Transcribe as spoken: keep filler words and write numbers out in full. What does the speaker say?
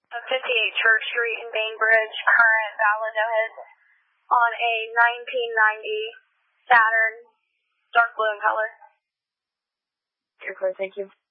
fifty-eight Church Street in Bainbridge, current valid no hits on a nineteen ninety Saturn, dark blue in color. You're clear, thank you.